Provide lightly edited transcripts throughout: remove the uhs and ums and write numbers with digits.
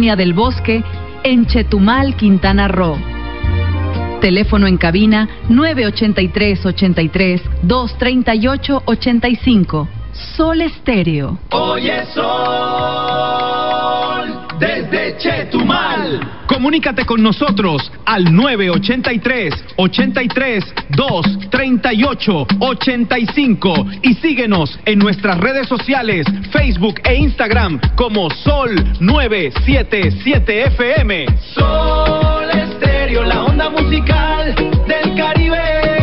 Colonia del Bosque, en Chetumal, Quintana Roo. Teléfono en cabina 983-83-238-85. Sol Estéreo. Oye Sol, desde Chetumal. Comunícate con nosotros al 983-83-238-85 y síguenos en nuestras redes sociales, Facebook e Instagram como Sol 977 FM. Sol Estéreo, la onda musical del Caribe.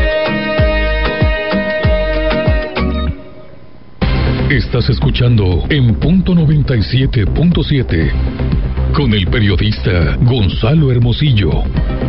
Estás escuchando en punto 97.7 con el periodista Gonzalo Hermosillo.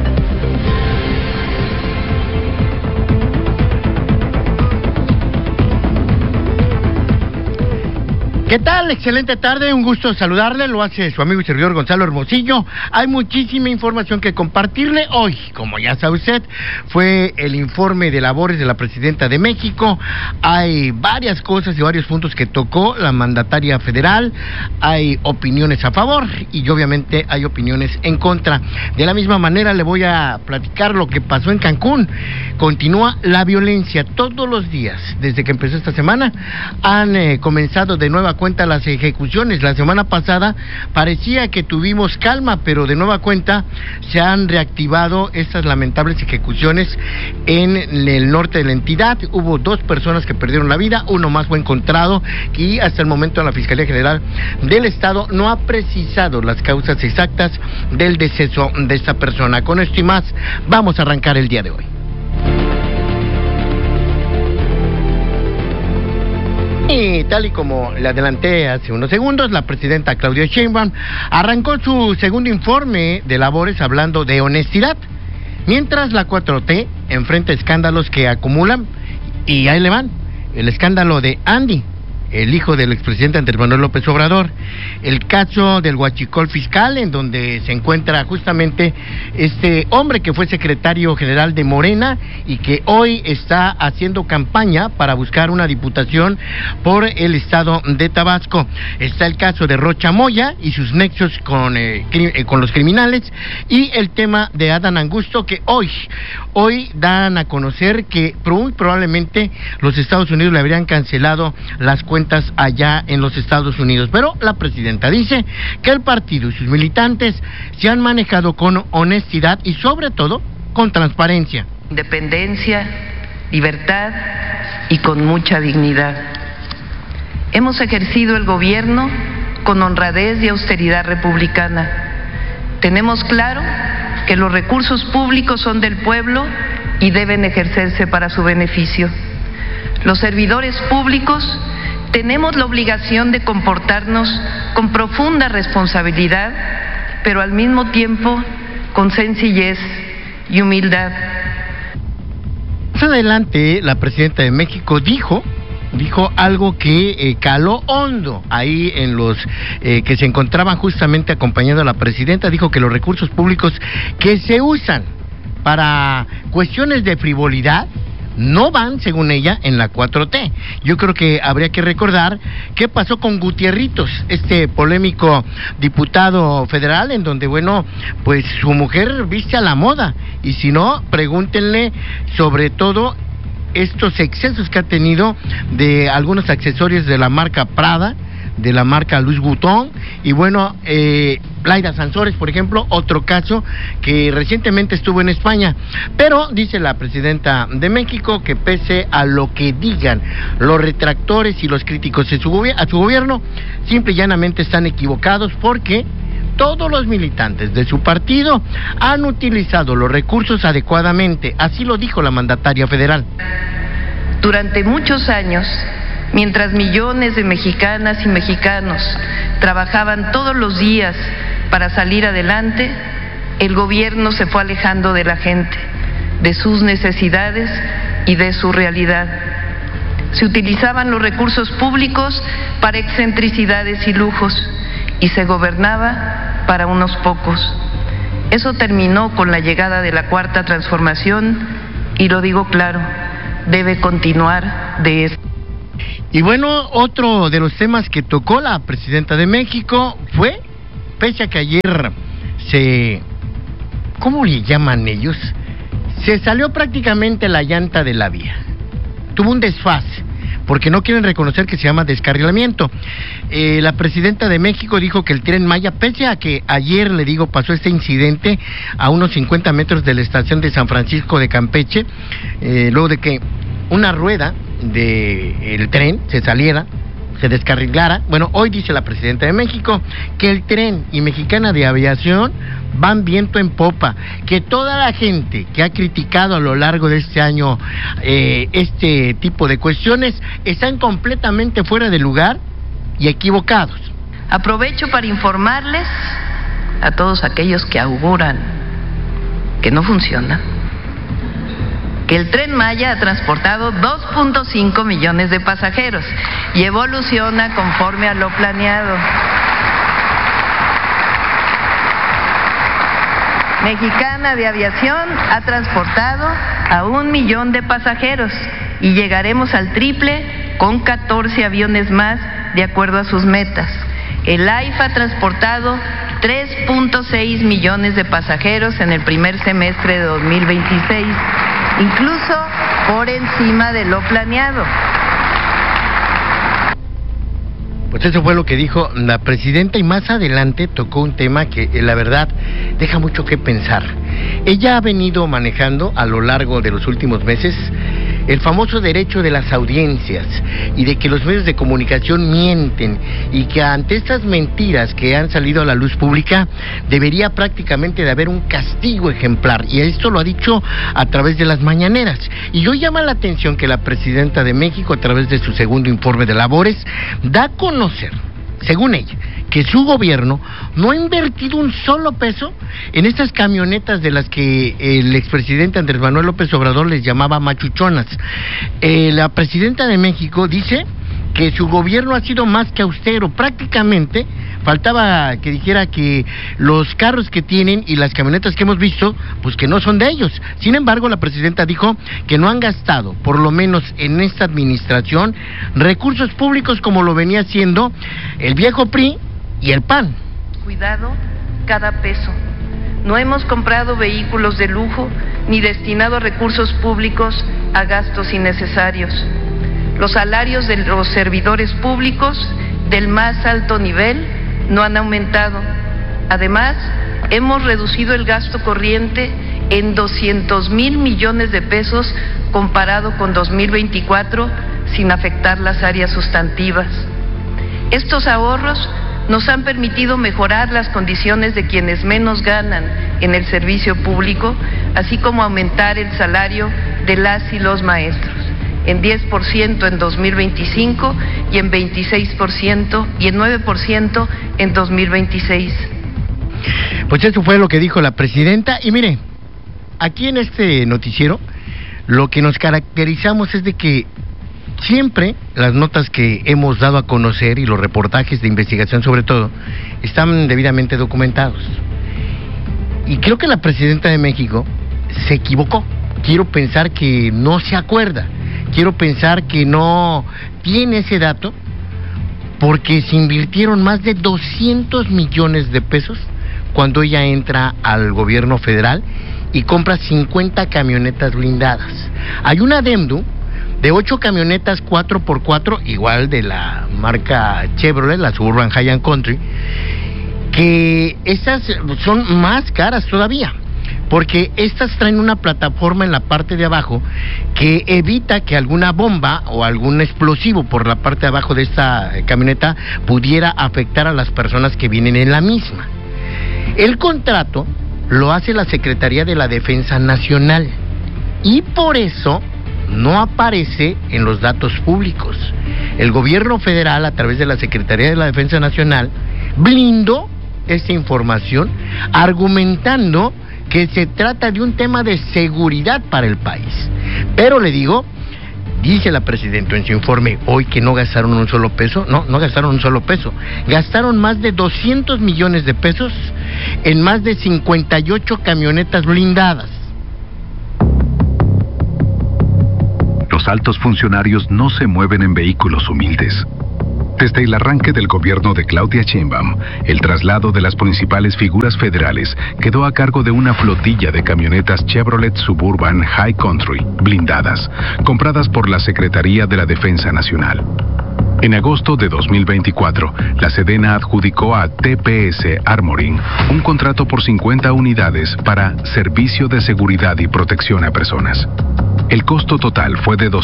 ¿Qué tal? Excelente tarde, un gusto saludarle, lo hace su amigo y servidor Gonzalo Hermosillo. Hay muchísima información que compartirle hoy, como ya sabe usted, fue el informe de labores de la Presidenta de México. Hay varias cosas y varios puntos que tocó la mandataria federal, hay opiniones a favor y obviamente hay opiniones en contra. De la misma manera le voy a platicar lo que pasó en Cancún. Continúa la violencia todos los días, desde que empezó esta semana, han comenzado de nueva cuenta las ejecuciones. La semana pasada parecía que tuvimos calma, pero de nueva cuenta se han reactivado estas lamentables ejecuciones en el norte de la entidad. Hubo 2 personas que perdieron la vida, uno más fue encontrado y hasta el momento la Fiscalía General del Estado no ha precisado las causas exactas del deceso de esta persona. Con esto y más vamos a arrancar el día de hoy. Y tal y como le adelanté hace unos segundos, la presidenta Claudia Sheinbaum arrancó su segundo informe de labores hablando de honestidad, mientras la 4T enfrenta escándalos que acumulan, y ahí le van, el escándalo de Andy, el hijo del expresidente Andrés Manuel López Obrador, el caso del huachicol fiscal, en donde se encuentra justamente este hombre que fue secretario general de Morena y que hoy está haciendo campaña para buscar una diputación por el estado de Tabasco. Está el caso de Rocha Moya y sus nexos con los criminales, y el tema de Adán Augusto, que hoy dan a conocer que muy probablemente los Estados Unidos le habrían cancelado las cuentas allá en los Estados Unidos, pero la presidenta dice que el partido y sus militantes se han manejado con honestidad y sobre todo con transparencia. Independencia, libertad y con mucha dignidad. Hemos ejercido el gobierno con honradez y austeridad republicana. Tenemos claro que los recursos públicos son del pueblo y deben ejercerse para su beneficio. Los servidores públicos tenemos la obligación de comportarnos con profunda responsabilidad, pero al mismo tiempo con sencillez y humildad. Más adelante, la presidenta de México dijo algo que caló hondo ahí en los que se encontraban justamente acompañando a la presidenta. Dijo que los recursos públicos que se usan para cuestiones de frivolidad no van, según ella, en la 4T. Yo creo que habría que recordar qué pasó con Gutierritos, este polémico diputado federal, en donde, bueno, pues su mujer viste a la moda, y si no, pregúntenle sobre todo estos excesos que ha tenido de algunos accesorios de la marca Prada, de la marca Louis Vuitton, y bueno, Laida Sansores, por ejemplo, otro caso que recientemente estuvo en España. Pero dice la presidenta de México que pese a lo que digan los retractores y los críticos a su gobierno, simple y llanamente están equivocados, porque todos los militantes de su partido han utilizado los recursos adecuadamente. Así lo dijo la mandataria federal. Durante muchos años, mientras millones de mexicanas y mexicanos trabajaban todos los días para salir adelante, el gobierno se fue alejando de la gente, de sus necesidades y de su realidad. Se utilizaban los recursos públicos para excentricidades y lujos, y se gobernaba para unos pocos. Eso terminó con la llegada de la Cuarta Transformación, y lo digo claro, debe continuar de eso. Y bueno, otro de los temas que tocó la presidenta de México fue pese a que ayer ¿cómo le llaman ellos? Se salió prácticamente la llanta de la vía. Tuvo un desfase, porque no quieren reconocer que se llama descarrilamiento. La presidenta de México dijo que el Tren Maya, pese a que ayer, pasó este incidente a unos 50 metros de la estación de San Francisco de Campeche, luego de que una rueda del tren se descarrilara. Bueno, hoy dice la presidenta de México que el tren y Mexicana de Aviación van viento en popa, que toda la gente que ha criticado a lo largo de este año este tipo de cuestiones están completamente fuera de lugar y equivocados. Aprovecho para informarles a todos aquellos que auguran que no funciona, que el Tren Maya ha transportado 2.5 millones de pasajeros y evoluciona conforme a lo planeado. Mexicana de Aviación ha transportado a 1 millón de pasajeros y llegaremos al triple con 14 aviones más de acuerdo a sus metas. El AIFA ha transportado 3.6 millones de pasajeros en el primer semestre de 2026, incluso por encima de lo planeado. Pues eso fue lo que dijo la presidenta, y más adelante tocó un tema que la verdad deja mucho que pensar. Ella ha venido manejando a lo largo de los últimos meses el famoso derecho de las audiencias y de que los medios de comunicación mienten, y que ante estas mentiras que han salido a la luz pública debería prácticamente de haber un castigo ejemplar, y esto lo ha dicho a través de las mañaneras. Y hoy llama la atención que la presidenta de México, a través de su segundo informe de labores, da a conocer, según ella, que su gobierno no ha invertido un solo peso en estas camionetas de las que el expresidente Andrés Manuel López Obrador les llamaba machuchonas. La presidenta de México dice que su gobierno ha sido más que austero. Prácticamente faltaba que dijera que los carros que tienen y las camionetas que hemos visto, pues que no son de ellos. Sin embargo, la presidenta dijo que no han gastado, por lo menos en esta administración, recursos públicos como lo venía haciendo el viejo PRI y el PAN. Cuidado cada peso. No hemos comprado vehículos de lujo ni destinado recursos públicos a gastos innecesarios. Los salarios de los servidores públicos del más alto nivel no han aumentado. Además, hemos reducido el gasto corriente en 200,000 millones de pesos comparado con 2024, sin afectar las áreas sustantivas. Estos ahorros nos han permitido mejorar las condiciones de quienes menos ganan en el servicio público, así como aumentar el salario de las y los maestros en 10% en 2025 y en 26% y en 9% en 2026. Pues eso fue lo que dijo la presidenta. Y mire, aquí en este noticiero lo que nos caracterizamos es de que siempre las notas que hemos dado a conocer y los reportajes de investigación sobre todo están debidamente documentados. Y creo que la presidenta de México se equivocó. Quiero pensar que no se acuerda. Quiero pensar que no tiene ese dato, porque se invirtieron más de 200 millones de pesos cuando ella entra al gobierno federal y compra 50 camionetas blindadas. Hay un adendum de 8 camionetas 4x4, igual de la marca Chevrolet, la Suburban High & Country, que estas son más caras todavía, porque estas traen una plataforma en la parte de abajo que evita que alguna bomba o algún explosivo por la parte de abajo de esta camioneta pudiera afectar a las personas que vienen en la misma. El contrato lo hace la Secretaría de la Defensa Nacional y por eso no aparece en los datos públicos. El gobierno federal, a través de la Secretaría de la Defensa Nacional, blindó esta información argumentando que se trata de un tema de seguridad para el país. Pero le digo, dice la presidenta en su informe hoy que no gastaron un solo peso. No gastaron un solo peso. Gastaron más de 200 millones de pesos en más de 58 camionetas blindadas. Los altos funcionarios no se mueven en vehículos humildes. Desde el arranque del gobierno de Claudia Sheinbaum, el traslado de las principales figuras federales quedó a cargo de una flotilla de camionetas Chevrolet Suburban High Country blindadas, compradas por la Secretaría de la Defensa Nacional. En agosto de 2024, la Sedena adjudicó a TPS Armoring un contrato por 50 unidades para servicio de seguridad y protección a personas. El costo total fue de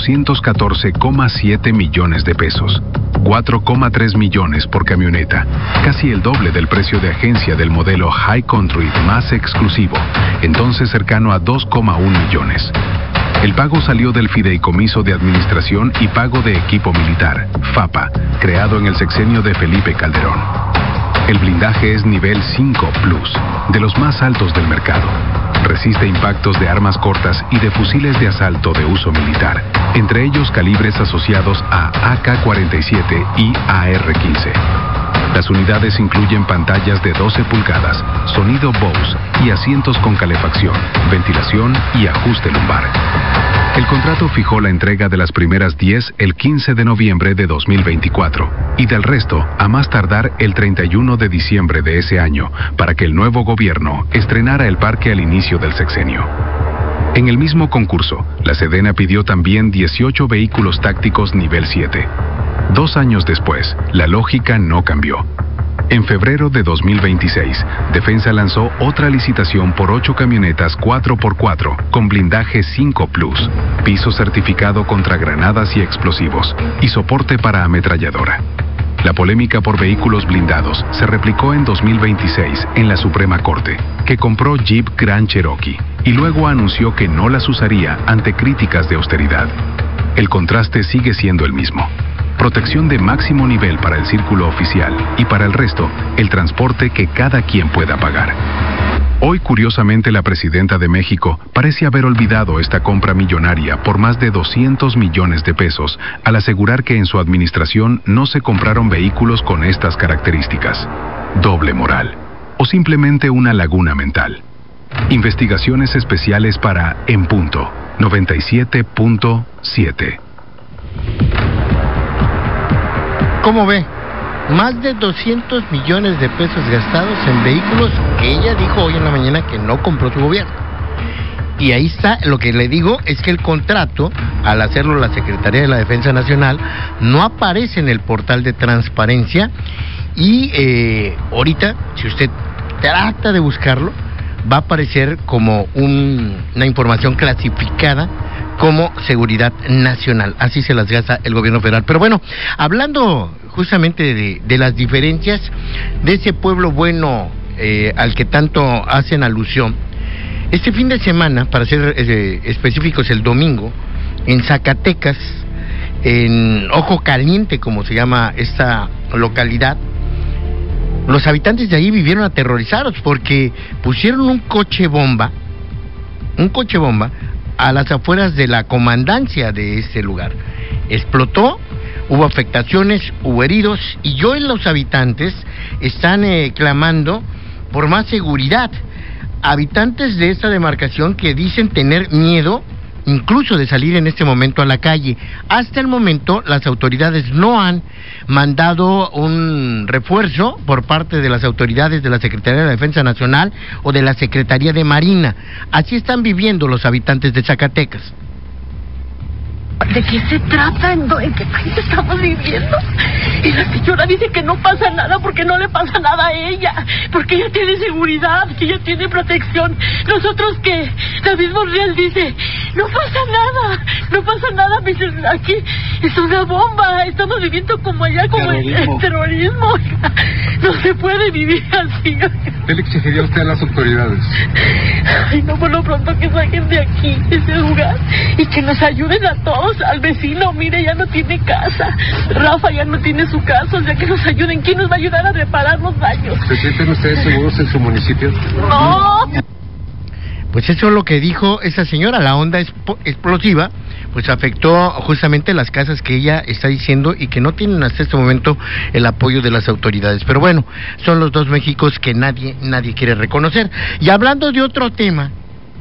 214,7 millones de pesos, 4,3 millones por camioneta, casi el doble del precio de agencia del modelo High Country más exclusivo, entonces cercano a 2,1 millones. El pago salió del Fideicomiso de Administración y Pago de Equipo Militar, FAPA, creado en el sexenio de Felipe Calderón. El blindaje es nivel 5 Plus, de los más altos del mercado. Resiste impactos de armas cortas y de fusiles de asalto de uso militar, entre ellos calibres asociados a AK-47 y AR-15. Las unidades incluyen pantallas de 12 pulgadas, sonido Bose y asientos con calefacción, ventilación y ajuste lumbar. El contrato fijó la entrega de las primeras 10 el 15 de noviembre de 2024 y del resto a más tardar el 31 de diciembre de ese año para que el nuevo gobierno estrenara el parque al inicio del sexenio. En el mismo concurso, la Sedena pidió también 18 vehículos tácticos nivel 7. 2 años después, la lógica no cambió. En febrero de 2026, Defensa lanzó otra licitación por 8 camionetas 4x4 con blindaje 5 Plus, piso certificado contra granadas y explosivos y soporte para ametralladora. La polémica por vehículos blindados se replicó en 2026 en la Suprema Corte, que compró Jeep Grand Cherokee y luego anunció que no las usaría ante críticas de austeridad. El contraste sigue siendo el mismo. Protección de máximo nivel para el círculo oficial y para el resto, el transporte que cada quien pueda pagar. Hoy, curiosamente, la presidenta de México parece haber olvidado esta compra millonaria por más de 200 millones de pesos al asegurar que en su administración no se compraron vehículos con estas características. Doble moral. O simplemente una laguna mental. Investigaciones especiales para En Punto 97.7. ¿Cómo ve? Más de 200 millones de pesos gastados en vehículos que ella dijo hoy en la mañana que no compró su gobierno. Y ahí está, lo que le digo es que el contrato, al hacerlo la Secretaría de la Defensa Nacional, no aparece en el portal de transparencia y ahorita, si usted trata de buscarlo, va a aparecer como una información clasificada como seguridad nacional. Así se las gasta el gobierno federal. Pero bueno, hablando justamente de las diferencias de ese pueblo bueno al que tanto hacen alusión, este fin de semana, para ser específicos, el domingo, en Zacatecas, en Ojo Caliente, como se llama esta localidad, los habitantes de ahí vivieron aterrorizados porque pusieron un coche bomba a las afueras de la comandancia de este lugar. Explotó, hubo afectaciones, hubo heridos, y hoy los habitantes están clamando por más seguridad. Habitantes de esta demarcación que dicen tener miedo incluso de salir en este momento a la calle. Hasta el momento las autoridades no han mandado un refuerzo por parte de las autoridades de la Secretaría de la Defensa Nacional o de la Secretaría de Marina. Así están viviendo los habitantes de Zacatecas. ¿De qué se trata? ¿En qué país estamos viviendo? Y la señora dice que no pasa nada porque no le pasa nada a ella, porque ella tiene seguridad, que ella tiene protección. Nosotros que David Monreal dice, no pasa nada, aquí es una bomba, estamos viviendo como allá, como el terrorismo. No se puede vivir así. ¿Qué le exigiría usted a las autoridades? Ay, no, por lo pronto que saquen de aquí, de ese lugar, y que nos ayuden a todos. Al vecino, mire, ya no tiene casa. Rafa ya no tiene su casa, o sea, que nos ayuden. ¿Quién nos va a ayudar a reparar los daños? ¿Se sienten ustedes seguros en su municipio? No. Pues eso es lo que dijo esa señora. La onda explosiva pues afectó justamente las casas que ella está diciendo y que no tienen hasta este momento el apoyo de las autoridades. Pero bueno, son los dos Méxicos que nadie quiere reconocer. Y hablando de otro tema,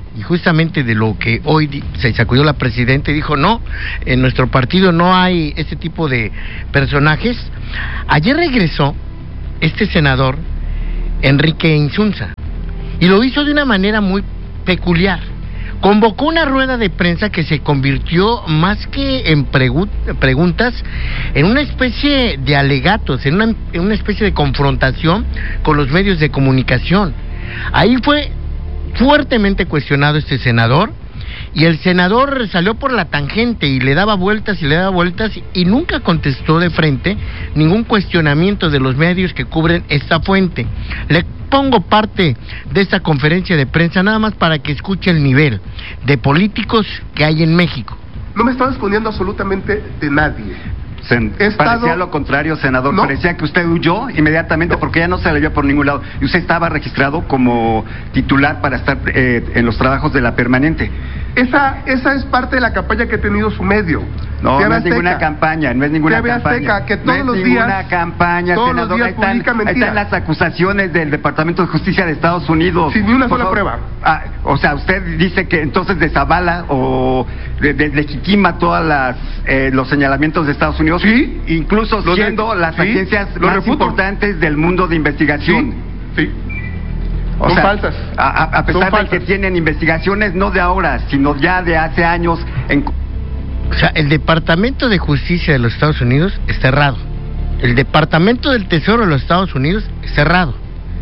y justamente de lo que hoy se sacudió la presidenta y dijo, no, en nuestro partido no hay este tipo de personajes. Ayer regresó este senador Enrique Insunza y lo hizo de una manera muy peculiar. Convocó una rueda de prensa que se convirtió más que en preguntas, en una especie de alegatos, en una especie de confrontación con los medios de comunicación. Ahí fue fuertemente cuestionado este senador, y el senador salió por la tangente y le daba vueltas y nunca contestó de frente ningún cuestionamiento de los medios que cubren esta fuente. Le pongo parte de esta conferencia de prensa nada más para que escuche el nivel de políticos que hay en México. No me estaba escondiendo absolutamente de nadie. Parecía lo contrario, senador. No. Parecía que usted huyó inmediatamente porque ya no se le vio por ningún lado. Y usted estaba registrado como titular para estar en los trabajos de la permanente. Esa es parte de la campaña que ha tenido su medio. No, no es ninguna campaña, no es ninguna campaña. Azteca, que todos no es los ninguna días, campaña, senador. Ahí están las acusaciones del Departamento de Justicia de Estados Unidos. Sin ni una sola prueba. O sea, usted dice que entonces desavala o deslegitima todas los señalamientos de Estados Unidos. Sí. Incluso siendo las agencias más importantes del mundo de investigación. Sí. Son falsas. A pesar de que tienen investigaciones no de ahora, sino ya de hace años. O sea, el Departamento de Justicia de los Estados Unidos es cerrado. El Departamento del Tesoro de los Estados Unidos es cerrado.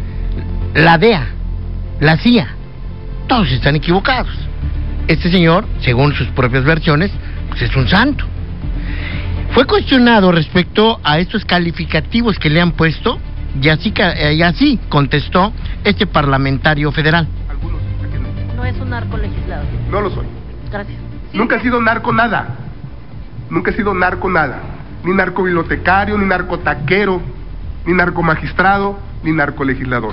La DEA, la CIA, todos están equivocados. Este señor, según sus propias versiones, pues es un santo. Fue cuestionado respecto a estos calificativos que le han puesto y así contestó este parlamentario federal. Algunos, no es un narcolegislador. No lo soy. Gracias. Nunca he sido narco nada. Nunca he sido narco nada. Ni narcobibliotecario, ni narcotaquero, ni narcomagistrado, ni narcolegislador.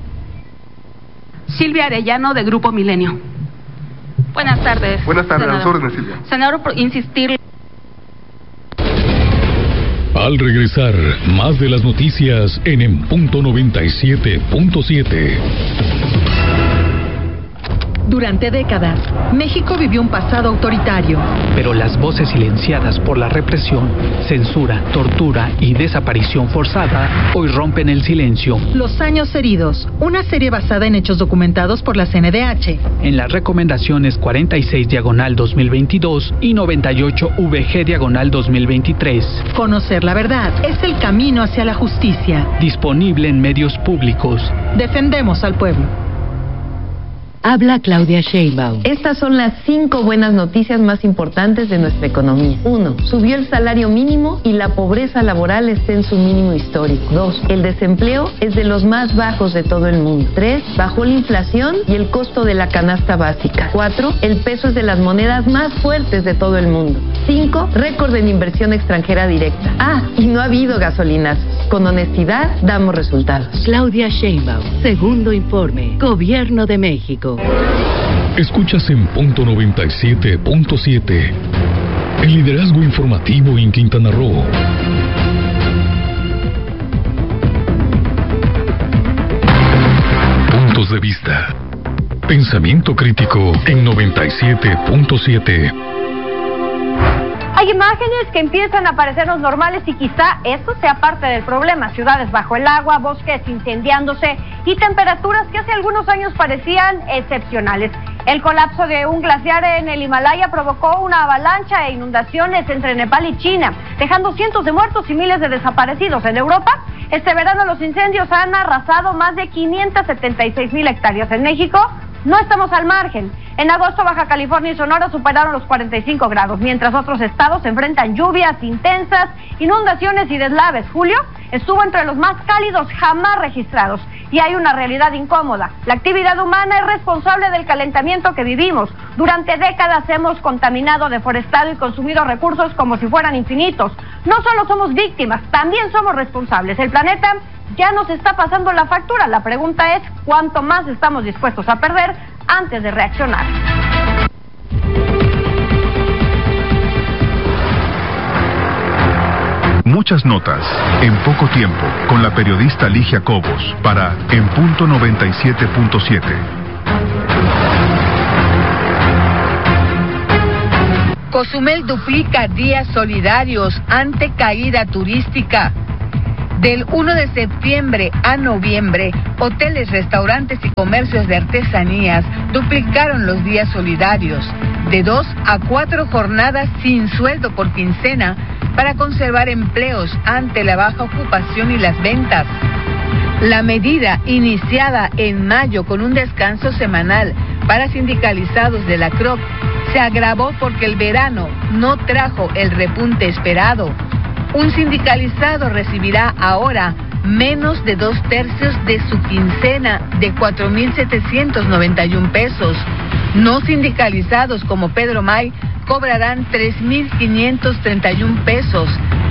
Silvia Arellano, de Grupo Milenio. Buenas tardes. Buenas tardes, senador. A las órdenes, Silvia. Senador, por insistir. Al regresar, más de las noticias en punto 97.7. Durante décadas, México vivió un pasado autoritario. Pero las voces silenciadas por la represión, censura, tortura y desaparición forzada hoy rompen el silencio. Los años heridos, una serie basada en hechos documentados por la CNDH. En las recomendaciones 46/2022 y 98/VG/2023. Conocer la verdad es el camino hacia la justicia. Disponible en medios públicos. Defendemos al pueblo. Habla Claudia Sheinbaum. Estas son las 5 buenas noticias más importantes de nuestra economía. 1. Subió el salario mínimo y la pobreza laboral está en su mínimo histórico. 2. El desempleo es de los más bajos de todo el mundo. 3. Bajó la inflación y el costo de la canasta básica. 4. El peso es de las monedas más fuertes de todo el mundo. 5. Récord en inversión extranjera directa. Y no ha habido gasolinazos. Con honestidad damos resultados. Claudia Sheinbaum, segundo informe. Gobierno de México. Escuchas en punto 97.7. El liderazgo informativo en Quintana Roo. Puntos de vista. Pensamiento crítico en 97.7. Hay imágenes que empiezan a parecernos normales y quizá eso sea parte del problema. Ciudades bajo el agua, bosques incendiándose y temperaturas que hace algunos años parecían excepcionales. El colapso de un glaciar en el Himalaya provocó una avalancha e inundaciones entre Nepal y China, dejando cientos de muertos y miles de desaparecidos. En Europa, este verano los incendios han arrasado más de 576,000 hectáreas. En México, no estamos al margen. En agosto, Baja California y Sonora superaron los 45 grados, mientras otros estados enfrentan lluvias intensas, inundaciones y deslaves. Julio estuvo entre los más cálidos jamás registrados y hay una realidad incómoda. La actividad humana es responsable del calentamiento que vivimos. Durante décadas hemos contaminado, deforestado y consumido recursos como si fueran infinitos. No solo somos víctimas, también somos responsables. El planeta ya nos está pasando la factura. La pregunta es, ¿cuánto más estamos dispuestos a perder antes de reaccionar? Muchas notas, en poco tiempo, con la periodista Ligia Cobos, para En Punto 97.7. Cozumel duplica días solidarios ante caída turística. Del 1 de septiembre a noviembre, hoteles, restaurantes y comercios de artesanías duplicaron los días solidarios, de 2 a 4 jornadas sin sueldo por quincena, para conservar empleos ante la baja ocupación y las ventas. La medida, iniciada en mayo con un descanso semanal para sindicalizados de la CROC, se agravó porque el verano no trajo el repunte esperado. Un sindicalizado recibirá ahora menos de 2/3 de su quincena de 4,791 pesos. No sindicalizados como Pedro May cobrarán 3,531 pesos,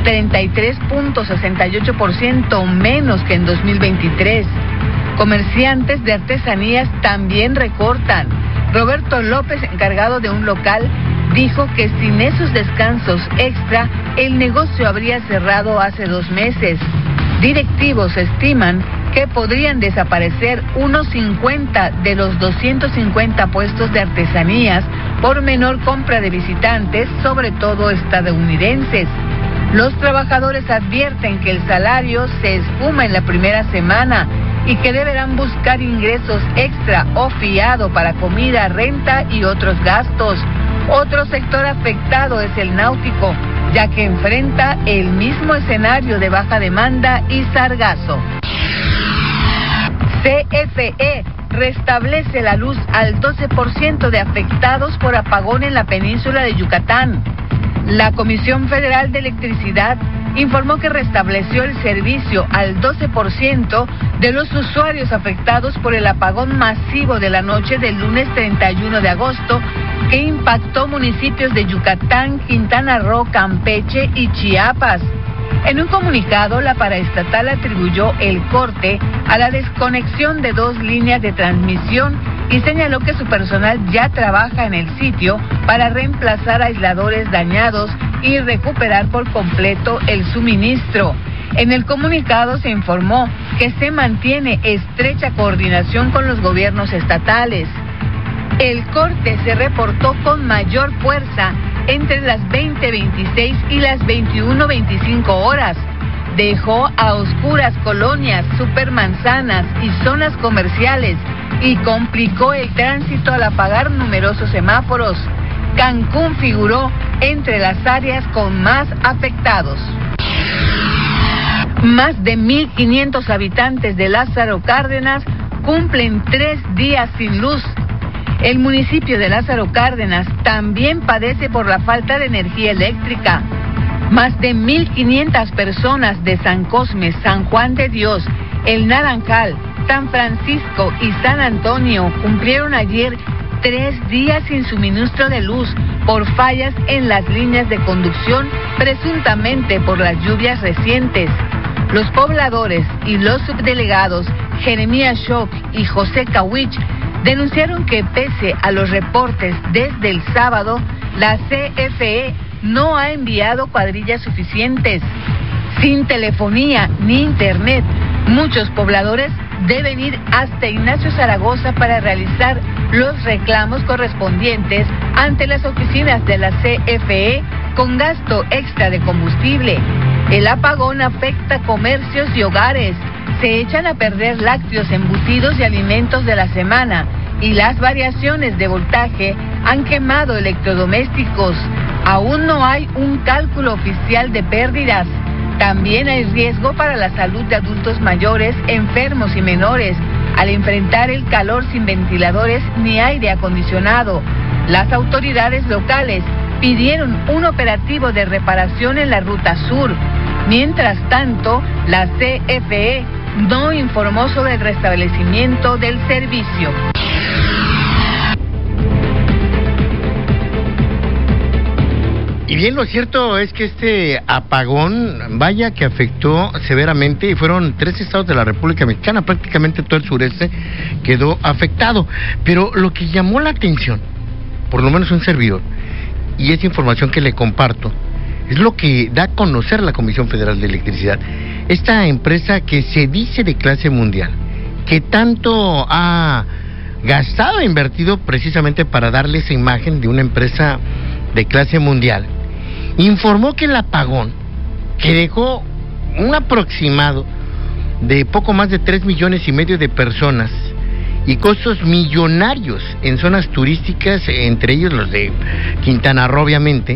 33.68% menos que en 2023. Comerciantes de artesanías también recortan. Roberto López, encargado de un local, dijo que sin esos descansos extra, el negocio habría cerrado hace 2 meses. Directivos estiman que podrían desaparecer unos 50 de los 250 puestos de artesanías por menor compra de visitantes, sobre todo estadounidenses. Los trabajadores advierten que el salario se esfuma en la primera semana y que deberán buscar ingresos extra o fiado para comida, renta y otros gastos. Otro sector afectado es el náutico, ya que enfrenta el mismo escenario de baja demanda y sargazo. CFE restablece la luz al 12% de afectados por apagón en la península de Yucatán. La Comisión Federal de Electricidad informó que restableció el servicio al 12% de los usuarios afectados por el apagón masivo de la noche del lunes 31 de agosto que impactó municipios de Yucatán, Quintana Roo, Campeche y Chiapas. En un comunicado, la paraestatal atribuyó el corte a la desconexión de 2 líneas de transmisión y señaló que su personal ya trabaja en el sitio para reemplazar aisladores dañados y recuperar por completo el suministro. En el comunicado se informó que se mantiene estrecha coordinación con los gobiernos estatales. El corte se reportó con mayor fuerza entre las 20:26 y las 21:25 horas. Dejó a oscuras colonias, supermanzanas y zonas comerciales y complicó el tránsito al apagar numerosos semáforos. Cancún figuró entre las áreas con más afectados. Más de 1,500 habitantes de Lázaro Cárdenas cumplen 3 días sin luz. El municipio de Lázaro Cárdenas también padece por la falta de energía eléctrica. Más de 1,500 personas de San Cosme, San Juan de Dios, El Naranjal, San Francisco y San Antonio cumplieron ayer 3 días sin suministro de luz por fallas en las líneas de conducción, presuntamente por las lluvias recientes. Los pobladores y los subdelegados Jeremías Schock y José Kawich denunciaron que pese a los reportes desde el sábado, la CFE no ha enviado cuadrillas suficientes. Sin telefonía ni internet, muchos pobladores deben ir hasta Ignacio Zaragoza para realizar los reclamos correspondientes ante las oficinas de la CFE con gasto extra de combustible. El apagón afecta comercios y hogares. Se echan a perder lácteos, embutidos y alimentos de la semana, y las variaciones de voltaje han quemado electrodomésticos. Aún no hay un cálculo oficial de pérdidas. También hay riesgo para la salud de adultos mayores, enfermos y menores, al enfrentar el calor sin ventiladores ni aire acondicionado. Las autoridades locales pidieron un operativo de reparación en la ruta sur. Mientras tanto, la CFE no informó sobre el restablecimiento del servicio. Y bien, lo cierto es que este apagón, vaya que afectó severamente, y fueron 3 estados de la República Mexicana, prácticamente todo el sureste quedó afectado. Pero lo que llamó la atención, por lo menos un servidor, y esa información que le comparto, es lo que da a conocer la Comisión Federal de Electricidad. Esta empresa que se dice de clase mundial, que tanto ha gastado e invertido precisamente para darle esa imagen de una empresa de clase mundial, informó que el apagón, que dejó un aproximado de poco más de 3,5 millones de personas y costos millonarios en zonas turísticas, entre ellos los de Quintana Roo, obviamente,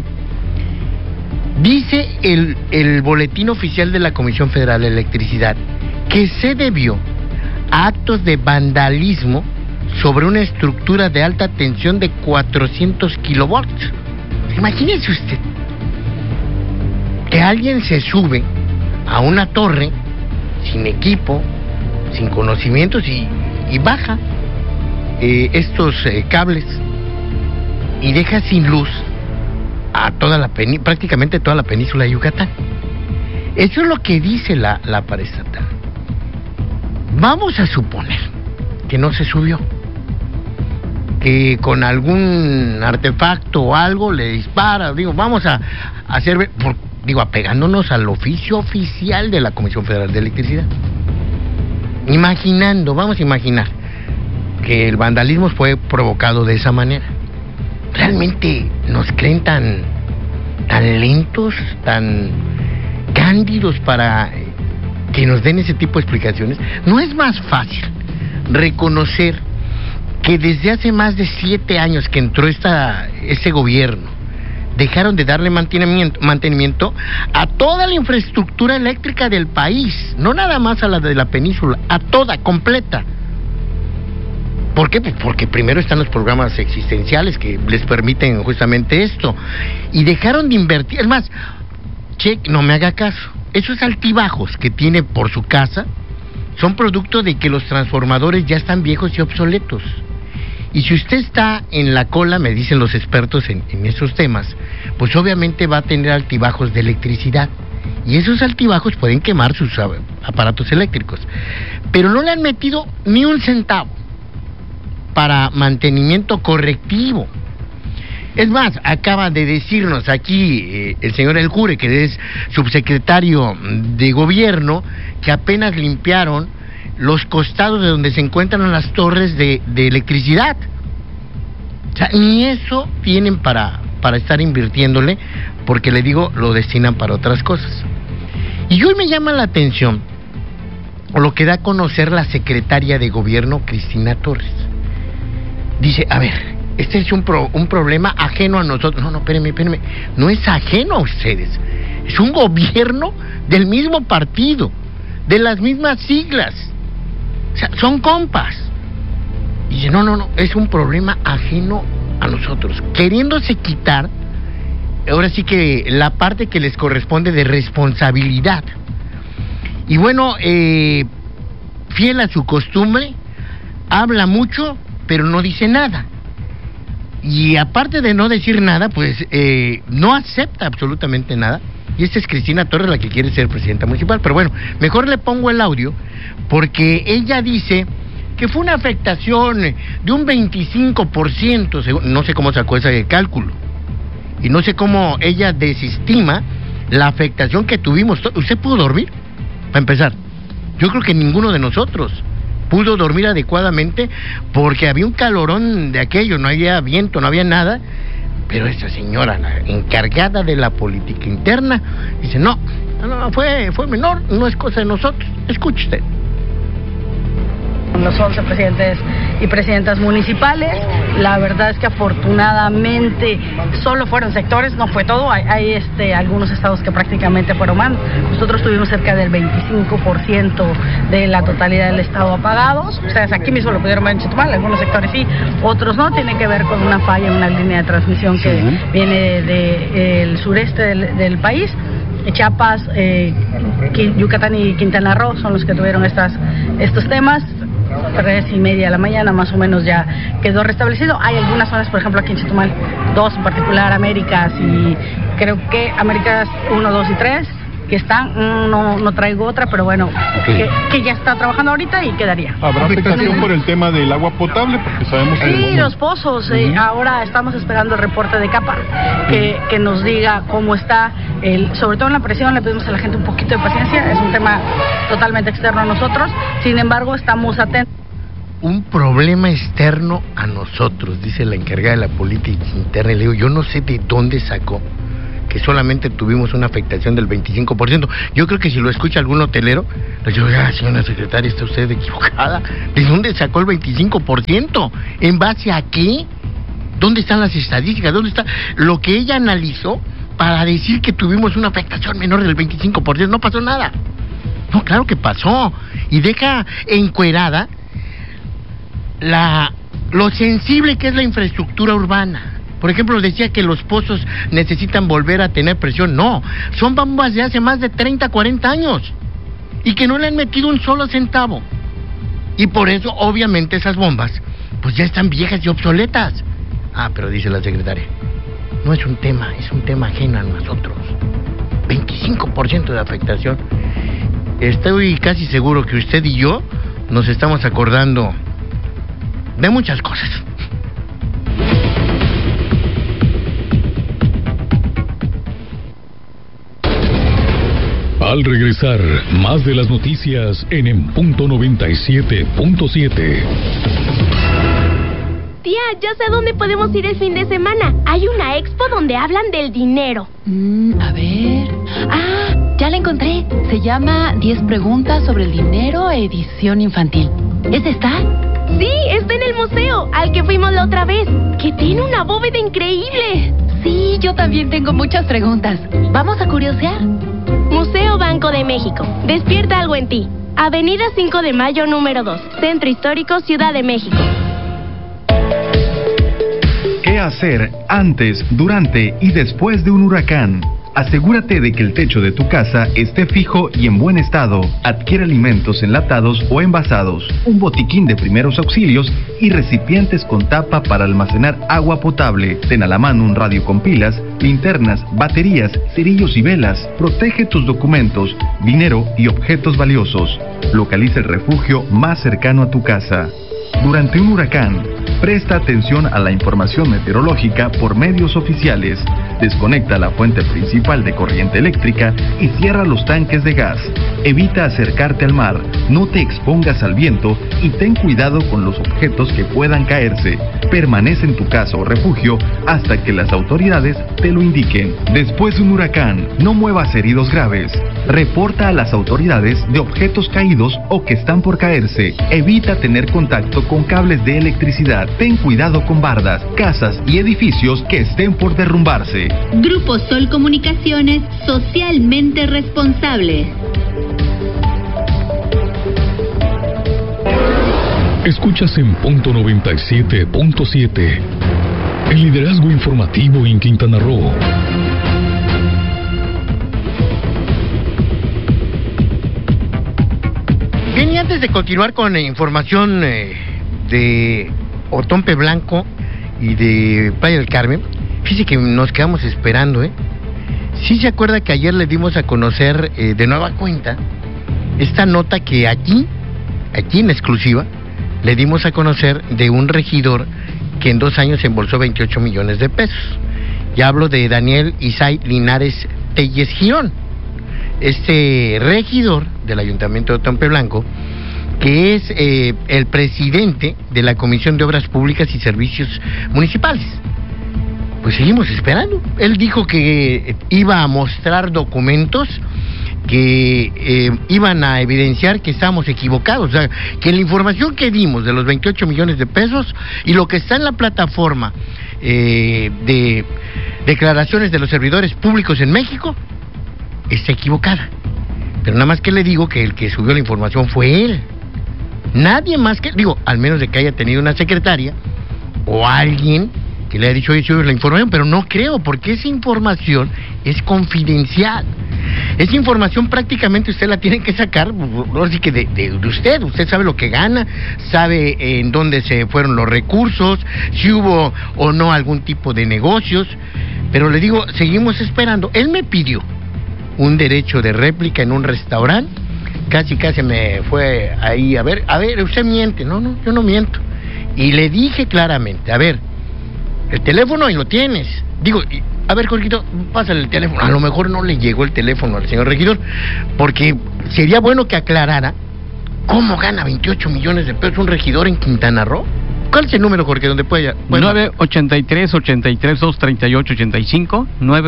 dice el boletín oficial de la Comisión Federal de Electricidad que se debió a actos de vandalismo sobre una estructura de alta tensión de 400 kilovolts. Imagínese usted que alguien se sube a una torre sin equipo, sin conocimientos y baja estos cables y deja sin luz a toda prácticamente toda la península de Yucatán. Eso es lo que dice la paraestatal. Vamos a suponer que no se subió, que con algún artefacto o algo le dispara, vamos a hacer, apegándonos al oficio oficial de la Comisión Federal de Electricidad. Vamos a imaginar que el vandalismo fue provocado de esa manera. ¿Realmente nos creen tan lentos, tan cándidos para que nos den ese tipo de explicaciones? ¿No es más fácil reconocer que desde hace más de 7 años que entró ese gobierno, dejaron de darle mantenimiento a toda la infraestructura eléctrica del país, no nada más a la de la península, a toda, completa? ¿Por qué? Pues porque primero están los programas existenciales que les permiten justamente esto, y dejaron de invertir. Es más, no me haga caso, esos altibajos que tiene por su casa son producto de que los transformadores ya están viejos y obsoletos. Y si usted está en la cola, me dicen los expertos en esos temas, pues obviamente va a tener altibajos de electricidad. Y esos altibajos pueden quemar sus aparatos eléctricos. Pero no le han metido ni un centavo para mantenimiento correctivo. Es más, acaba de decirnos aquí el señor El Cure, que es subsecretario de Gobierno, que apenas limpiaron los costados de donde se encuentran las torres de electricidad. O sea, ni eso tienen para estar invirtiéndole, porque le digo, lo destinan para otras cosas. Y hoy me llama la atención lo que da a conocer la secretaria de Gobierno, Cristina Torres. Dice, a ver, este es un problema ajeno a nosotros. No, espérenme, no es ajeno a ustedes, es un gobierno del mismo partido, de las mismas siglas. O sea, son compas. Y dice, no, es un problema ajeno a nosotros, queriéndose quitar, ahora sí que la parte que les corresponde de responsabilidad. Y bueno, fiel a su costumbre, habla mucho, pero no dice nada. Y aparte de no decir nada, pues no acepta absolutamente nada. Y esta es Cristina Torres, la que quiere ser presidenta municipal. Pero bueno, mejor le pongo el audio, porque ella dice que fue una afectación de un 25%, no sé cómo sacó ese cálculo, y no sé cómo ella desestima la afectación que tuvimos. ¿Usted pudo dormir? Para empezar, yo creo que ninguno de nosotros pudo dormir adecuadamente, porque había un calorón de aquello, no había viento, no había nada. Pero esa señora, la encargada de la política interna, dice, no, fue menor, no es cosa de nosotros. Escuche usted. Los 11 presidentes y presidentas municipales, la verdad es que afortunadamente solo fueron sectores, no fue todo. Hay algunos estados que prácticamente fueron más. Nosotros tuvimos cerca del 25% de la totalidad del estado apagados. Ustedes aquí mismo lo pudieron ver en Chetumal, algunos sectores sí, otros no. Tiene que ver con una falla en una línea de transmisión que viene del sureste del país. Chiapas, Yucatán y Quintana Roo son los que tuvieron estos temas. 3:30 de la mañana más o menos ya quedó restablecido. Hay algunas zonas, por ejemplo aquí en Chetumal, 2 en particular, Américas y creo que Américas 1, 2 y 3, que están, no traigo otra, pero bueno, que ya está trabajando ahorita y quedaría. ¿Habrá afectación por el tema del agua potable? Porque sabemos que... Sí, los pozos, ahora estamos esperando el reporte de CAPA, que nos diga cómo está, sobre todo en la presión. Le pedimos a la gente un poquito de paciencia, es un tema totalmente externo a nosotros, sin embargo estamos atentos. un problema externo a nosotros, dice la encargada de la política interna. Y le digo, yo no sé de dónde sacó que solamente tuvimos una afectación del 25%. Yo creo que si lo escucha algún hotelero, le digo, señora secretaria, está usted equivocada. ¿De dónde sacó el 25%? ¿En base a qué? ¿Dónde están las estadísticas? ¿Dónde está lo que ella analizó para decir que tuvimos una afectación menor del 25%? No pasó nada. No, claro que pasó. Y deja encuerada lo sensible que es la infraestructura urbana. Por ejemplo, decía que los pozos necesitan volver a tener presión. No, son bombas de hace más de 30, 40 años y que no le han metido un solo centavo. Y por eso, obviamente, esas bombas pues ya están viejas y obsoletas. Pero dice la secretaria, no es un tema, es un tema ajeno a nosotros. 25% de afectación. Estoy casi seguro que usted y yo nos estamos acordando de muchas cosas. Al regresar, más de las noticias en punto 97.7. Tía, ya sé dónde podemos ir el fin de semana. Hay una expo donde hablan del dinero. A ver... ya la encontré. Se llama 10 preguntas sobre el dinero, edición infantil. ¿Esa está? Sí, está en el museo, al que fuimos la otra vez, que tiene una bóveda increíble. Sí, yo también tengo muchas preguntas. ¿Vamos a curiosear? Museo Banco de México. Despierta algo en ti. Avenida 5 de Mayo, número 2. Centro Histórico, Ciudad de México. ¿Qué hacer antes, durante y después de un huracán? Asegúrate de que el techo de tu casa esté fijo y en buen estado. Adquiere alimentos enlatados o envasados, un botiquín de primeros auxilios y recipientes con tapa para almacenar agua potable. Ten a la mano un radio con pilas, linternas, baterías, cerillos y velas. Protege tus documentos, dinero y objetos valiosos. Localiza el refugio más cercano a tu casa. Durante un huracán, presta atención a la información meteorológica por medios oficiales. Desconecta la fuente principal de corriente eléctrica y cierra los tanques de gas. Evita acercarte al mar, no te expongas al viento y ten cuidado con los objetos que puedan caerse. Permanece en tu casa o refugio hasta que las autoridades te lo indiquen. Después de un huracán, no muevas heridos graves. Reporta a las autoridades de objetos caídos o que están por caerse. Evita tener contacto con cables de electricidad. Ten cuidado con bardas, casas y edificios que estén por derrumbarse. Grupo Sol Comunicaciones, socialmente responsable. Escuchas en punto 97.7. El liderazgo informativo en Quintana Roo. Bien, y antes de continuar con información de Otompe Blanco y de Playa del Carmen, fíjese que nos quedamos esperando, ¿Sí se acuerda que ayer le dimos a conocer de nueva cuenta esta nota que aquí en exclusiva, le dimos a conocer de un regidor que en 2 años embolsó 28 millones de pesos? Ya hablo de Daniel Isay Linares Telles Girón, este regidor del Ayuntamiento de Otompe Blanco, que es el presidente de la Comisión de Obras Públicas y Servicios Municipales. Pues seguimos esperando. Él dijo que iba a mostrar documentos que iban a evidenciar que estábamos equivocados, o sea, que la información que dimos de los 28 millones de pesos y lo que está en la plataforma de declaraciones de los servidores públicos en México está equivocada. Pero nada más que le digo que el que subió la información fue él. Nadie más que, al menos de que haya tenido una secretaria o alguien que le haya dicho, oye, sube la información, pero no creo, porque esa información es confidencial. Esa información prácticamente usted la tiene que sacar, así que de usted sabe lo que gana, sabe en dónde se fueron los recursos, si hubo o no algún tipo de negocios, pero le digo, seguimos esperando. Él me pidió un derecho de réplica en un restaurante, casi me fue ahí, a ver, usted miente. No, yo no miento. Y le dije claramente, a ver, el teléfono ahí lo tienes. A ver, Jorgito, pásale el teléfono. A lo mejor no le llegó el teléfono al señor regidor, porque sería bueno que aclarara ¿Cómo gana 28 millones de pesos un regidor en Quintana Roo? ¿Cuál es el número, Jorge, donde puede? 983-83-238-85,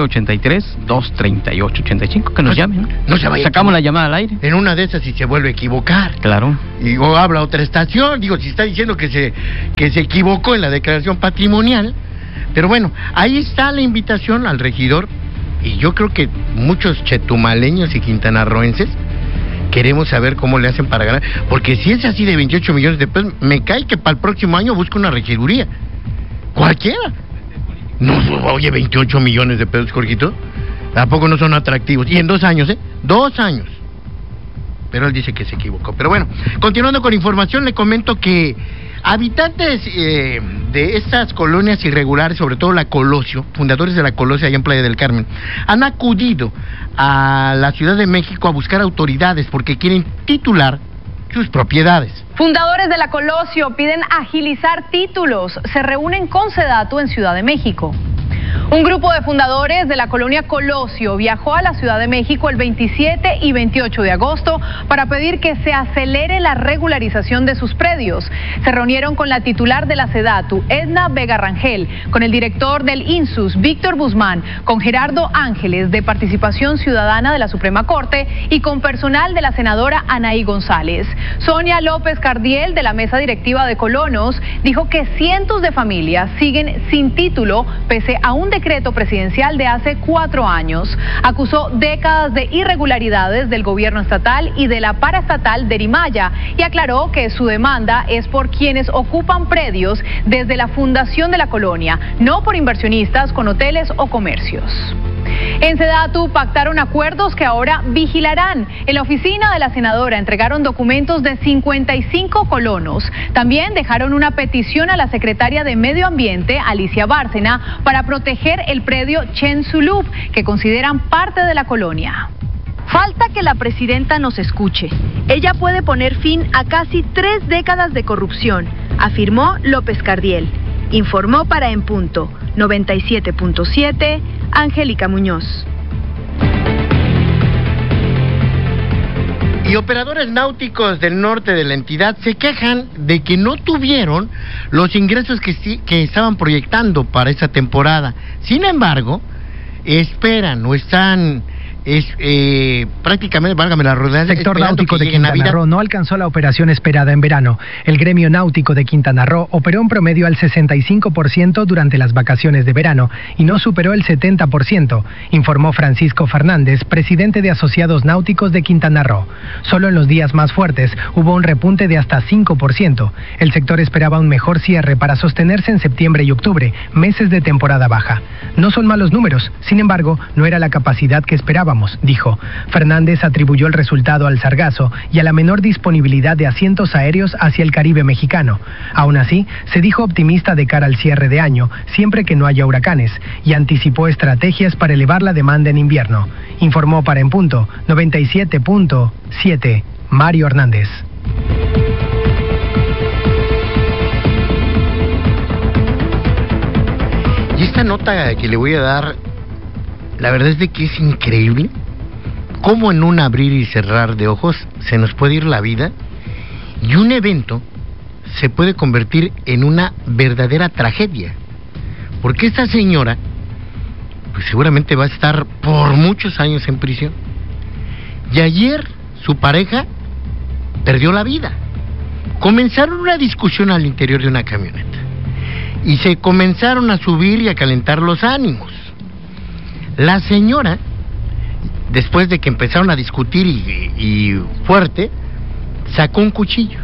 983-238-85, que nos llamen. No se vaya. Sacamos la llamada al aire. En una de esas si se vuelve a equivocar. Claro. Y o habla otra estación, digo, si está diciendo que se equivocó en la declaración patrimonial. Pero bueno, ahí está la invitación al regidor. Y yo creo que muchos chetumaleños y quintanarroenses queremos saber cómo le hacen para ganar, porque si es así de 28 millones de pesos, me cae que para el próximo año busca una regiduría. Cualquiera. No, oye, 28 millones de pesos, Jorgito. ¿Tampoco no son atractivos? Y en 2 años, 2 años. Pero él dice que se equivocó. Pero bueno, continuando con información, le comento que habitantes de estas colonias irregulares, sobre todo la Colosio, fundadores de la Colosio allá en Playa del Carmen, han acudido a la Ciudad de México a buscar autoridades porque quieren titular sus propiedades. Fundadores de la Colosio piden agilizar títulos. Se reúnen con Sedatu en Ciudad de México. Un grupo de fundadores de la colonia Colosio viajó a la Ciudad de México el 27 y 28 de agosto para pedir que se acelere la regularización de sus predios. Se reunieron con la titular de la Sedatu, Edna Vega Rangel, con el director del INSUS, Víctor Guzmán, con Gerardo Ángeles, de Participación Ciudadana de la Suprema Corte, y con personal de la senadora Anaí González. Sonia López Cardiel, de la mesa directiva de Colonos, dijo que cientos de familias siguen sin título pese a un decreto presidencial de hace 4 años. Acusó décadas de irregularidades del gobierno estatal y de la paraestatal de Rimaya y aclaró que su demanda es por quienes ocupan predios desde la fundación de la colonia, no por inversionistas con hoteles o comercios. En Sedatu pactaron acuerdos que ahora vigilarán. En la oficina de la senadora entregaron documentos de 55 colonos. También dejaron una petición a la secretaria de Medio Ambiente, Alicia Bárcena, para proteger el predio Chenzulub, que consideran parte de la colonia. Falta que la presidenta nos escuche. Ella puede poner fin a casi 3 décadas de corrupción, afirmó López Cardiel. Informó para En Punto 97.7, Angélica Muñoz. Y operadores náuticos del norte de la entidad se quejan de que no tuvieron los ingresos que estaban proyectando para esta temporada. Sin embargo, esperan o están prácticamente, válgame la redundancia, el sector náutico de Quintana Roo no alcanzó la operación esperada en verano. El gremio náutico de Quintana Roo operó en promedio al 65% durante las vacaciones de verano y no superó el 70%, informó Francisco Fernández, presidente de Asociados Náuticos de Quintana Roo. Solo en los días más fuertes hubo un repunte de hasta 5%. El sector esperaba un mejor cierre para sostenerse en septiembre y octubre, meses de temporada baja. No son malos números, sin embargo, no era la capacidad que esperábamos, dijo. Fernández atribuyó el resultado al sargazo y a la menor disponibilidad de asientos aéreos hacia el Caribe mexicano. Aún así, se dijo optimista de cara al cierre de año, siempre que no haya huracanes, y anticipó estrategias para elevar la demanda en invierno. Informó para En Punto 97.7, Mario Hernández. Y esta nota que le voy a dar, la verdad es de que es increíble cómo en un abrir y cerrar de ojos se nos puede ir la vida y un evento se puede convertir en una verdadera tragedia. Porque esta señora, pues seguramente va a estar por muchos años en prisión. Y ayer su pareja perdió la vida. Comenzaron una discusión al interior de una camioneta y se comenzaron a subir y a calentar los ánimos. La señora, después de que empezaron a discutir y fuerte, sacó un cuchillo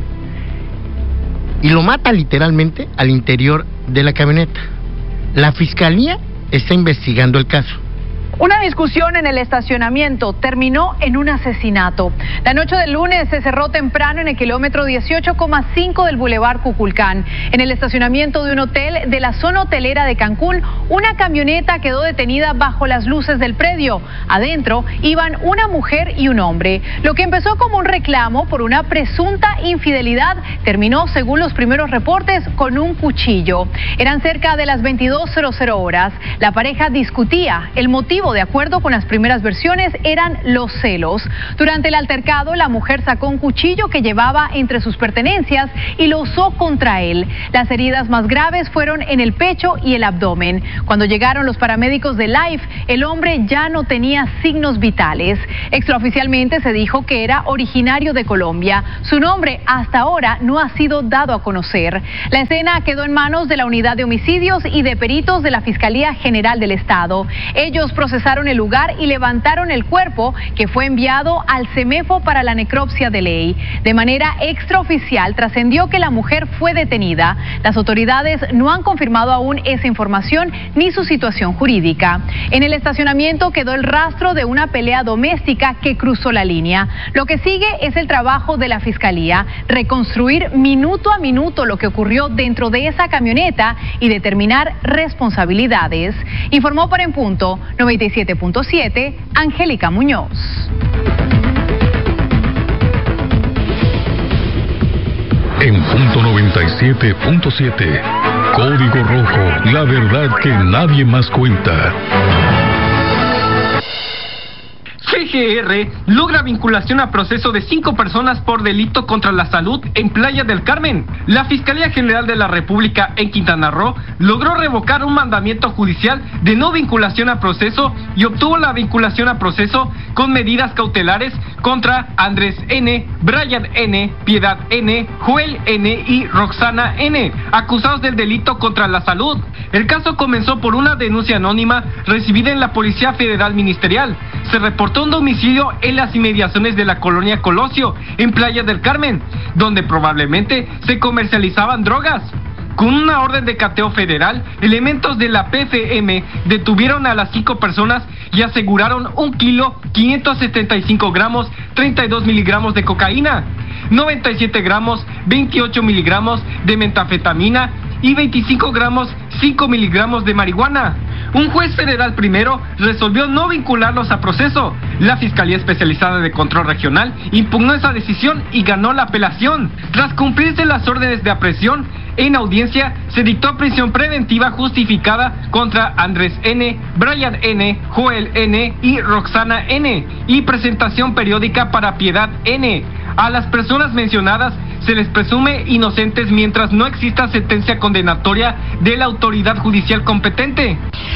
y lo mata literalmente al interior de la camioneta. La fiscalía está investigando el caso. Una discusión en el estacionamiento terminó en un asesinato. La noche del lunes se cerró temprano en el kilómetro 18,5 del Boulevard Cuculcán. En el estacionamiento de un hotel de la zona hotelera de Cancún, una camioneta quedó detenida bajo las luces del predio. Adentro iban una mujer y un hombre. Lo que empezó como un reclamo por una presunta infidelidad terminó, según los primeros reportes, con un cuchillo. Eran cerca de las 22:00 horas. La pareja discutía. El motivo motivo, de acuerdo con las primeras versiones, eran los celos. Durante el altercado, la mujer sacó un cuchillo que llevaba entre sus pertenencias y lo usó contra él. Las heridas más graves fueron en el pecho y el abdomen. Cuando llegaron los paramédicos de Life, el hombre ya no tenía signos vitales. Extraoficialmente se dijo que era originario de Colombia. Su nombre hasta ahora no ha sido dado a conocer. La escena quedó en manos de la Unidad de Homicidios y de peritos de la Fiscalía General del Estado. Ellos procesaron el lugar y levantaron el cuerpo, que fue enviado al CEMEFO para la necropsia de ley. De manera extraoficial trascendió que la mujer fue detenida. Las autoridades no han confirmado aún esa información ni su situación jurídica. En el estacionamiento quedó el rastro de una pelea doméstica que cruzó la línea. Lo que sigue es el trabajo de la Fiscalía, reconstruir minuto a minuto lo que ocurrió dentro de esa camioneta y determinar responsabilidades. Informó para En Punto 97.7, Angélica Muñoz. En Punto 97.7, Código Rojo, la verdad que nadie más cuenta. CGR logra vinculación a proceso de 5 personas por delito contra la salud en Playa del Carmen. La Fiscalía General de la República en Quintana Roo logró revocar un mandamiento judicial de no vinculación a proceso y obtuvo la vinculación a proceso con medidas cautelares contra Andrés N., Brian N., Piedad N., Joel N. y Roxana N., acusados del delito contra la salud. El caso comenzó por una denuncia anónima recibida en la Policía Federal Ministerial. Se reportó un domicilio en las inmediaciones de la colonia Colosio, en Playa del Carmen, donde probablemente se comercializaban drogas. Con una orden de cateo federal, elementos de la PFM detuvieron a las 5 personas y aseguraron 1 kilo, 575 gramos, 32 miligramos de cocaína, 97 gramos, 28 miligramos de metanfetamina y 25 gramos, 5 miligramos de marihuana. Un juez federal primero resolvió no vincularlos a proceso. La Fiscalía Especializada de Control Regional impugnó esa decisión y ganó la apelación. Tras cumplirse las órdenes de aprehensión, en audiencia se dictó prisión preventiva justificada contra Andrés N., Brian N., Joel N. y Roxana N. y presentación periódica para Piedad N. A las personas mencionadas se les presume inocentes mientras no exista sentencia condenatoria de la autoridad judicial competente.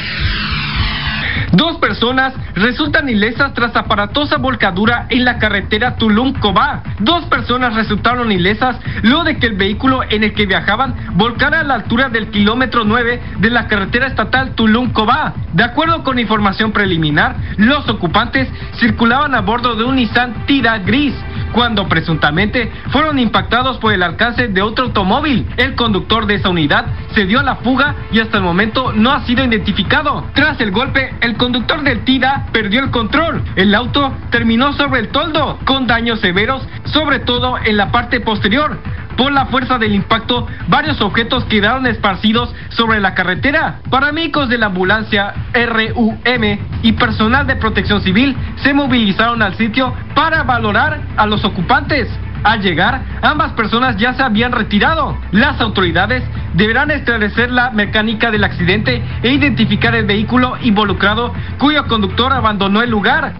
2 personas resultan ilesas tras aparatosa volcadura en la carretera Tulum-Cobá. 2 personas resultaron ilesas luego de que el vehículo en el que viajaban volcara a la altura del kilómetro 9 de la carretera estatal Tulum-Cobá. De acuerdo con información preliminar, los ocupantes circulaban a bordo de un Nissan Tida gris, cuando presuntamente fueron impactados por el alcance de otro automóvil. El conductor de esa unidad se dio a la fuga y hasta el momento no ha sido identificado. Tras el golpe, el conductor del Tida perdió el control. El auto terminó sobre el toldo, con daños severos, sobre todo en la parte posterior. Por la fuerza del impacto, varios objetos quedaron esparcidos sobre la carretera. Paramédicos de la ambulancia RUM y personal de protección civil se movilizaron al sitio para valorar a los ocupantes. Al llegar, ambas personas ya se habían retirado. Las autoridades deberán esclarecer la mecánica del accidente e identificar el vehículo involucrado cuyo conductor abandonó el lugar.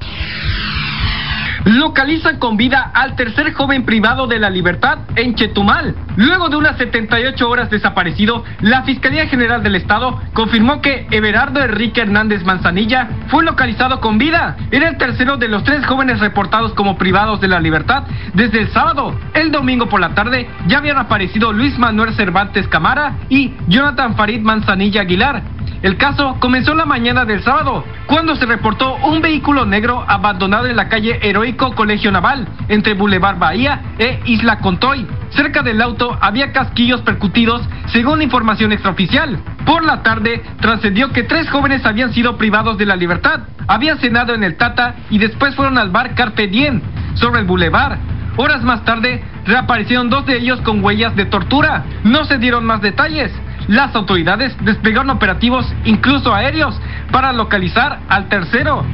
Localizan con vida al tercer joven privado de la libertad en Chetumal. Luego de unas 78 horas desaparecido, la Fiscalía General del Estado confirmó que Everardo Enrique Hernández Manzanilla fue localizado con vida. Era el tercero de los 3 jóvenes reportados como privados de la libertad desde el sábado. El domingo por la tarde ya habían aparecido Luis Manuel Cervantes Camara y Jonathan Farid Manzanilla Aguilar. El caso comenzó la mañana del sábado, cuando se reportó un vehículo negro abandonado en la calle Heroico Colegio Naval, entre Boulevard Bahía e Isla Contoy. Cerca del auto había casquillos percutidos, según información extraoficial. Por la tarde, trascendió que 3 jóvenes habían sido privados de la libertad. Habían cenado en el Tata y después fueron al bar Carpe Diem, sobre el Boulevard. Horas más tarde, reaparecieron 2 de ellos con huellas de tortura. No se dieron más detalles. Las autoridades desplegaron operativos, incluso aéreos, para localizar al tercero.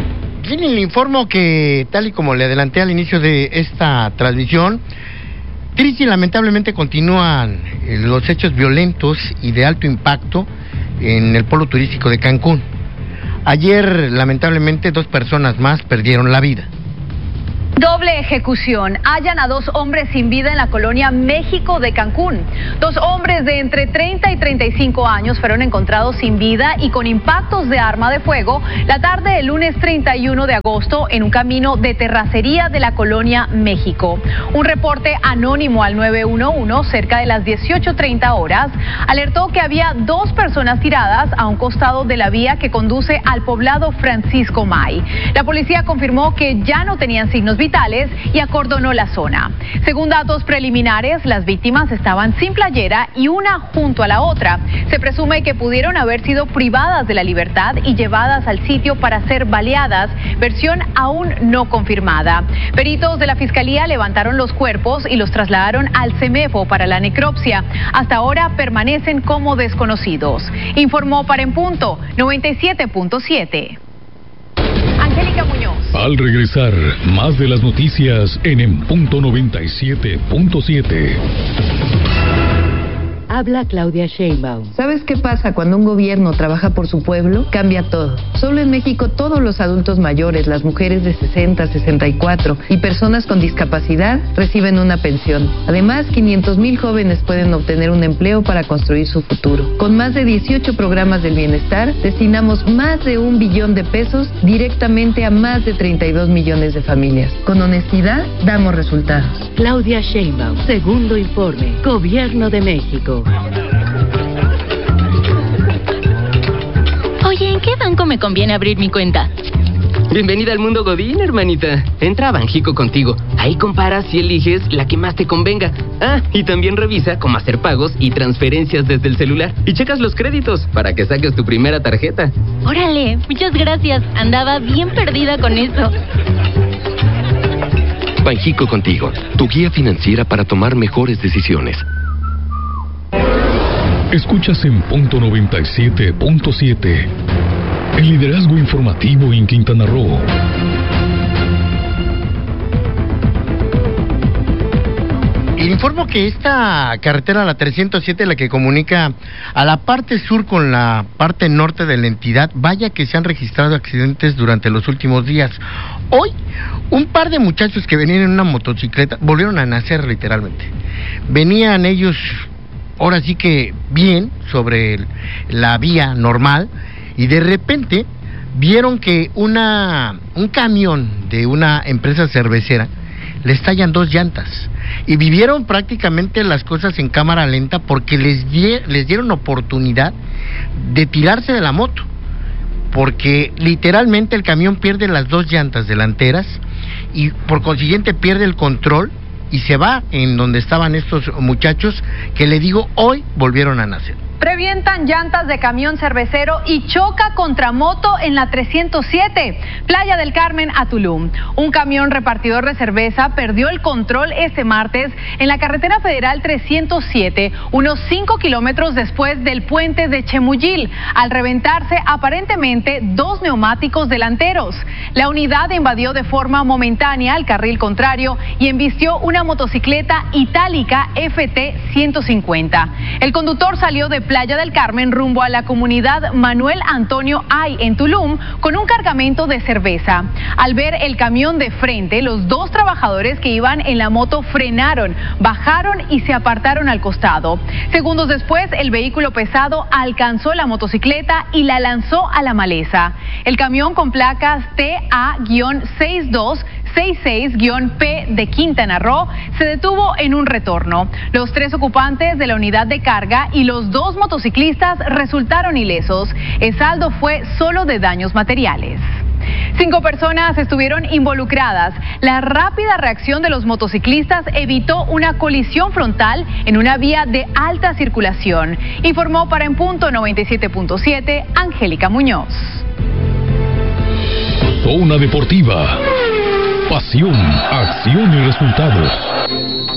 Bien, le informo que, tal y como le adelanté al inicio de esta transmisión, Triste y lamentablemente continúan los hechos violentos y de alto impacto en el polo turístico de Cancún. Ayer, lamentablemente, 2 personas más perdieron la vida. Doble ejecución. Hallan a 2 hombres sin vida en la colonia México de Cancún. 2 hombres de entre 30 y 35 años fueron encontrados sin vida y con impactos de arma de fuego la tarde del lunes 31 de agosto en un camino de terracería de la colonia México. Un reporte anónimo al 911 cerca de las 18:30 horas alertó que había 2 personas tiradas a un costado de la vía que conduce al poblado Francisco May. La policía confirmó que ya no tenían signos vitales y acordonó la zona. Según datos preliminares, las víctimas estaban sin playera y una junto a la otra. Se presume que pudieron haber sido privadas de la libertad y llevadas al sitio para ser baleadas, versión aún no confirmada. Peritos de la Fiscalía levantaron los cuerpos y los trasladaron al CEMEFO para la necropsia. Hasta ahora permanecen como desconocidos. Informó para En Punto 97.7. Angélica Muñoz. Al regresar, más de las noticias en Punto 97.7. Habla Claudia Sheinbaum. ¿Sabes qué pasa cuando un gobierno trabaja por su pueblo? Cambia todo. Solo en México todos los adultos mayores, las mujeres de 60, 64 y personas con discapacidad reciben una pensión. Además, 500,000 jóvenes pueden obtener un empleo para construir su futuro. Con más de 18 programas del bienestar, destinamos más de 1 billón de pesos directamente a más de 32 millones de familias. Con honestidad, damos resultados. Claudia Sheinbaum, segundo informe, Gobierno de México. Oye, ¿en qué banco me conviene abrir mi cuenta? Bienvenida al mundo Godín, hermanita. Entra a Banjico Contigo. Ahí comparas y eliges la que más te convenga. Ah, y también revisa cómo hacer pagos y transferencias desde el celular. Y checas los créditos para que saques tu primera tarjeta. Órale, muchas gracias. Andaba bien perdida con eso. Banjico Contigo, tu guía financiera para tomar mejores decisiones. Escuchas en Punto 97.7. El liderazgo informativo en Quintana Roo. Le informo que esta carretera, la 307, la que comunica a la parte sur con la parte norte de la entidad, vaya que se han registrado accidentes durante los últimos días. Hoy, un par de muchachos que venían en una motocicleta volvieron a nacer literalmente. Venían ellos, ahora sí que bien, sobre la vía normal, y de repente vieron que un camión de una empresa cervecera le estallan 2 llantas. Y vivieron prácticamente las cosas en cámara lenta porque les dieron oportunidad de tirarse de la moto. Porque literalmente el camión pierde las 2 llantas delanteras y por consiguiente pierde el control y se va en donde estaban estos muchachos que, le digo, hoy volvieron a nacer. Revientan llantas de camión cervecero y choca contra moto en la 307, Playa del Carmen a Tulum. Un camión repartidor de cerveza perdió el control este martes en la carretera federal 307, unos 5 kilómetros después del puente de Chemuyil, al reventarse aparentemente 2 neumáticos delanteros. La unidad invadió de forma momentánea el carril contrario y embistió una motocicleta itálica FT 150. El conductor salió de Playa del Carmen rumbo a la comunidad Manuel Antonio Ay en Tulum con un cargamento de cerveza. Al ver el camión de frente, los 2 trabajadores que iban en la moto frenaron, bajaron y se apartaron al costado. Segundos después, el vehículo pesado alcanzó la motocicleta y la lanzó a la maleza. El camión con placas TA-6266-P de Quintana Roo se detuvo en un retorno. Los 3 ocupantes de la unidad de carga y los 2 motociclistas resultaron ilesos. El saldo fue solo de daños materiales. 5 personas estuvieron involucradas. La rápida reacción de los motociclistas evitó una colisión frontal en una vía de alta circulación. Informó para En Punto 97.7 Angélica Muñoz. Zona Deportiva. Pasión, acción y resultados.